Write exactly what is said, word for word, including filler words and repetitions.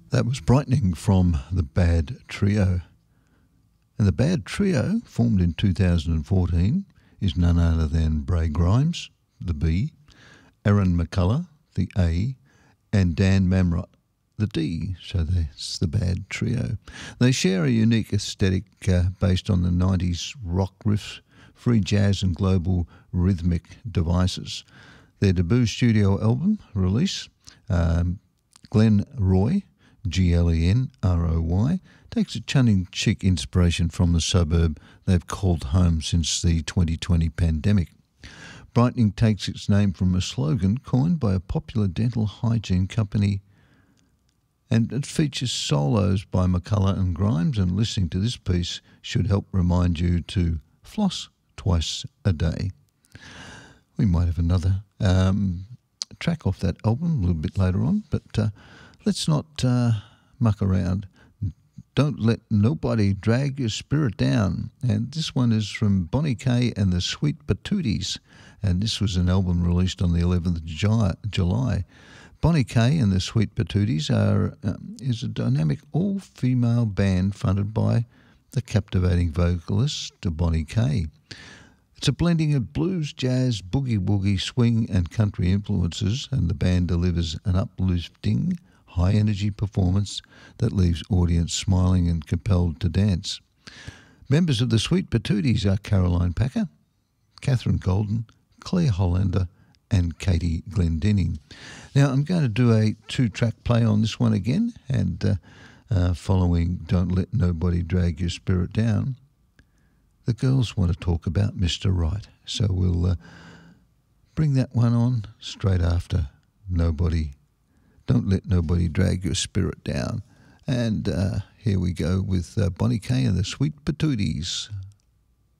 That was Brightening from the Bad Trio. And the Bad Trio, formed in two thousand fourteen, is none other than Bray Grimes, the B, Aaron McCullough, the A, and Dan Mamrot, the D. So that's the Bad Trio. They share a unique aesthetic uh, based on the nineties rock riffs, free jazz and global rhythmic devices. Their debut studio album release, um, Glen Roy, G L E N R O Y, takes a tongue-in-cheek inspiration from the suburb they've called home since the twenty twenty pandemic. Brightening takes its name from a slogan coined by a popular dental hygiene company, and it features solos by McCullough and Grimes, and listening to this piece should help remind you to floss twice a day. We might have another um, track off that album a little bit later on, but uh, let's not uh, muck around. Don't Let Nobody Drag Your Spirit Down. And this one is from Bonnie Kay and the Sweet Patooties. And this was an album released on the eleventh of July. Bonnie Kay and the Sweet Patooties are um, is a dynamic all-female band fronted by the captivating vocalist Bonnie Kay. It's a blending of blues, jazz, boogie-woogie, swing and country influences, and the band delivers an uplifting, high-energy performance that leaves audience smiling and compelled to dance. Members of the Sweet Patooties are Caroline Packer, Catherine Golden, Claire Hollander and Katie Glendinning. Now, I'm going to do a two-track play on this one again, and uh, uh, following Don't Let Nobody Drag Your Spirit Down, the girls want to talk about Mister Right. So we'll uh, bring that one on straight after Nobody Don't Let Nobody Drag Your Spirit Down. And uh, here we go with uh, Bonnie Kay and the Sweet Patooties.